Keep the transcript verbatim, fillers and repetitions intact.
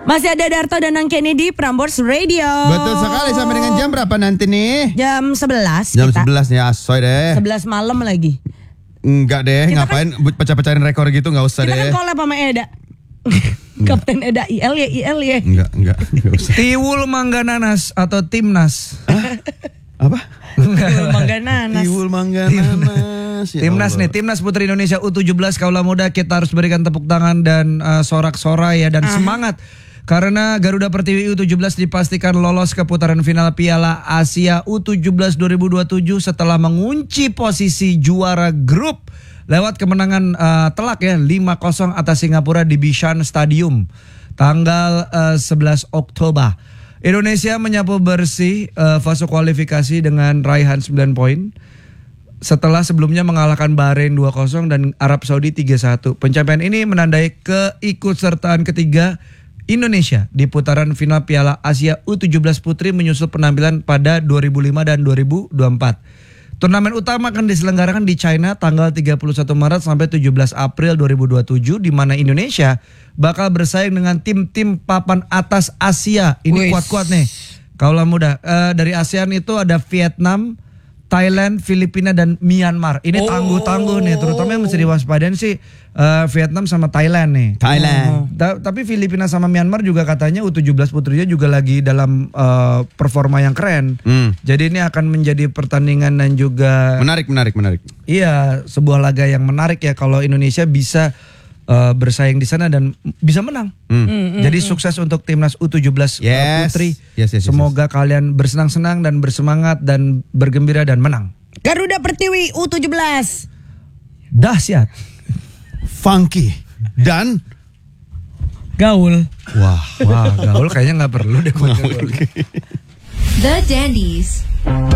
Masih ada Darto dan Angkeni di Prambors Radio. Betul sekali, sampai dengan jam berapa nanti nih? Jam sebelas. Jam kita. sebelas nih, asoy deh. sebelas malam lagi. Enggak deh, Kita ngapain kan, pecah-pecahin rekor gitu, enggak usah kita deh. Kita kan collab sama Eda. Kapten Eda I L ya, I L ya. Enggak, enggak, enggak usah. Tiwul Mangga Nanas atau Timnas. Apa? Tiwul Mangga Nanas. Tiwul Mangga Nanas. Ya Timnas Allah. nih, Timnas Putri Indonesia U tujuh belas Kaula Muda, kita harus berikan tepuk tangan dan uh, sorak-sorai ya dan uh. semangat. Karena Garuda Pertiwi U tujuh belas dipastikan lolos ke putaran final Piala Asia U tujuh belas dua ribu dua puluh tujuh setelah mengunci posisi juara grup lewat kemenangan uh, telak ya lima kosong atas Singapura di Bishan Stadium tanggal uh, sebelas Oktober. Indonesia menyapu bersih uh, fase kualifikasi dengan raihan sembilan poin setelah sebelumnya mengalahkan Bahrain dua kosong dan Arab Saudi tiga satu. Pencapaian ini menandai keikutsertaan ketiga Indonesia di putaran final Piala Asia U tujuh belas Putri menyusul penampilan pada dua ribu lima dan dua ribu dua puluh empat. Turnamen utama akan diselenggarakan di China tanggal tiga puluh satu Maret sampai tujuh belas April dua ribu dua puluh tujuh di mana Indonesia bakal bersaing dengan tim-tim papan atas Asia. Ini kuat-kuat nih. Kaula Muda. Uh, dari ASEAN itu ada Vietnam, Thailand, Filipina dan Myanmar. Ini oh. tangguh-tangguh nih, terutama yang mesti diwaspadain sih uh, Vietnam sama Thailand nih. Thailand. Oh. Ta- tapi Filipina sama Myanmar juga katanya U tujuh belas putrinya juga lagi dalam uh, performa yang keren. Hmm. Jadi ini akan menjadi pertandingan dan juga menarik, menarik, menarik. Iya, sebuah laga yang menarik ya kalau Indonesia bisa uh, bersaing di sana dan bisa menang. Hmm. Hmm, Jadi hmm, sukses untuk timnas U tujuh belas yes. putri. Yes, yes, yes, Semoga yes. kalian bersenang-senang dan bersemangat dan bergembira dan menang. Garuda Pertiwi U tujuh belas. Dahsyat, funky dan gaul. Wah, wah gaul kayaknya nggak perlu deh. The Dandies.